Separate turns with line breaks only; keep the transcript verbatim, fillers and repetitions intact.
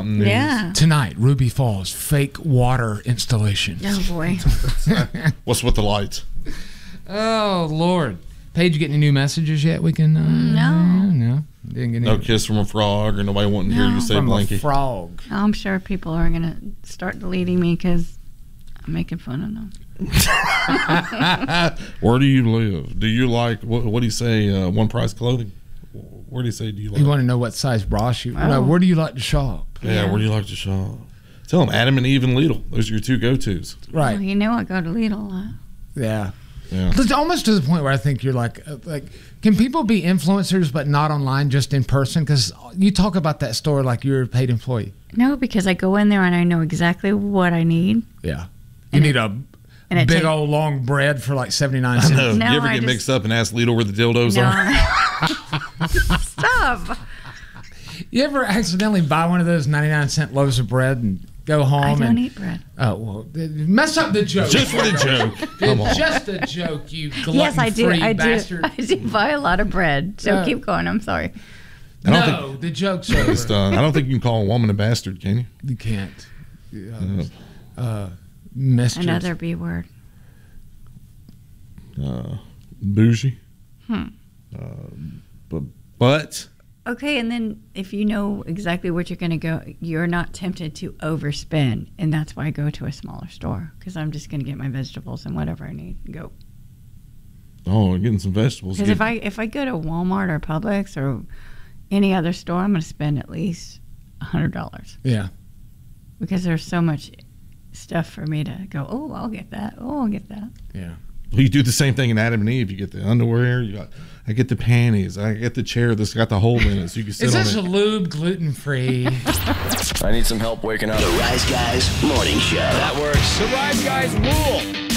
Mountain News.
Yeah.
Tonight, Ruby Falls, fake water installation.
Oh, boy.
What's with the lights?
Oh, Lord. Paige, you get any new messages yet? We can. Uh,
No.
No. Didn't get any.
No kiss from a frog, or nobody wanting to hear
No.
you say
From
blanky.
a frog.
I'm sure people are going to start deleting me because I'm making fun of them.
Where do you live? Do you like, what, what do you say, uh, one price clothing? Where do you say do you like?
You want to know what size bra you?
Oh.
No, where do you like to shop?
Yeah,
Yeah.
where do you like to shop? Tell them Adam and Eve and Lidl. Those are your two go-tos.
Right.
Well, you know I go to Lidl a lot.
Yeah.
Yeah.
It's almost to the point where I think you're like, uh, like, can people be influencers but not online, just in person? Because you talk about that store like you're a paid employee.
No, because I go in there and I know exactly what I need.
Yeah. You
And
need
it-
a
and it
big
take-
old long bread for like seventy-nine
I
cents.
know.
No,
you ever
I
get
just-
mixed up and ask Lidl where the dildos
No.
are?
Stop.
You ever accidentally buy one of those ninety-nine cent loaves of bread and go home
I don't
and
eat bread.
oh well, mess up the joke.
Just for the joke. Come on.
It's just a joke, you glutton
Yes, I do.
free
I
bastard.
do. I do buy a lot of bread. So
Uh,
keep going. I'm sorry.
I don't
No, the joke's over.
It's done. I don't think you can call a woman a bastard, can you?
You can't. Uh,
No.
uh, mistress.
Another B word.
Uh, bougie.
Hmm.
Uh, but, but
Okay, and then if you know exactly what you're going to go, you're not tempted to overspend, and that's why I go to a smaller store because I'm just going to get my vegetables and whatever I need and go.
oh, getting some vegetables.
Because
Get-
if I if I go to Walmart or Publix or any other store, I'm going to spend at least a hundred dollars
Yeah.
because there's so much stuff for me to go. Oh, I'll get that. Oh, I'll get that.
Yeah.
Well, you do the same thing in Adam and Eve. You get the underwear. You got. I get the panties. I get the chair that's got the hole in it, so you can sit
Is
on
this a
it.
lube gluten free?
I need some help waking up.
The Rise Guys Morning Show.
That works.
The Rise Guys rule.